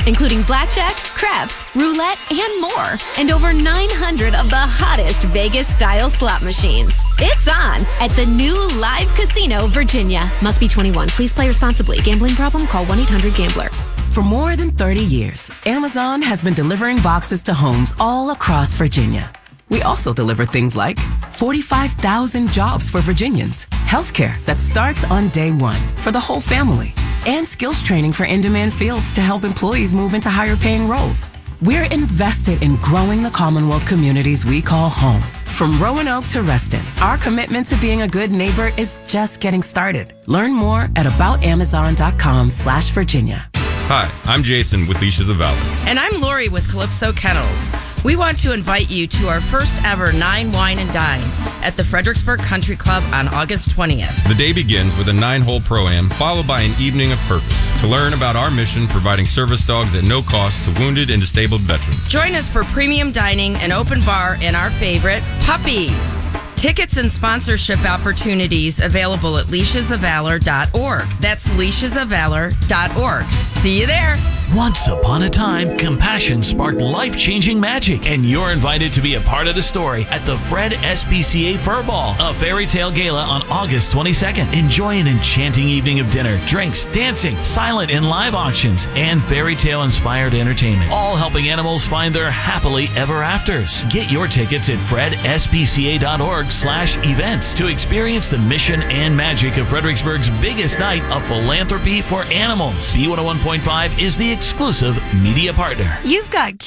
including blackjack, craps, roulette, and more. And over 900 of the hottest Vegas-style slot machines. It's on at the new Live Casino, Virginia. Must be 21. Please play responsibly. Gambling problem? Call 1-800-GAMBLER. For more than 30 years, Amazon has been delivering boxes to homes all across Virginia. We also deliver things like 45,000 jobs for Virginians, healthcare that starts on day one for the whole family, and skills training for in-demand fields to help employees move into higher-paying roles. We're invested in growing the Commonwealth communities we call home. From Roanoke to Reston, our commitment to being a good neighbor is just getting started. Learn more at aboutamazon.com/Virginia. Hi, I'm Jason with Leashes of Valor. And I'm Lori with Calypso Kennels. We want to invite you to our first ever 9 Wine and Dine at the Fredericksburg Country Club on August 20th. The day begins with a 9-hole Pro-Am, followed by an evening of purpose to learn about our mission providing service dogs at no cost to wounded and disabled veterans. Join us for premium dining, an open bar, and our favorite, puppies. Tickets and sponsorship opportunities available at leashesofvalor.org. That's leashesofvalor.org. See you there. Once upon a time, compassion sparked life-changing magic, and you're invited to be a part of the story at the Fred SPCA Fur Ball, a fairy tale gala on August 22nd. Enjoy an enchanting evening of dinner, drinks, dancing, silent and live auctions, and fairy tale-inspired entertainment, all helping animals find their happily ever afters. Get your tickets at fredspca.org/events to experience the mission and magic of Fredericksburg's biggest night of philanthropy for animals. C101.5 is the exclusive media partner. You've got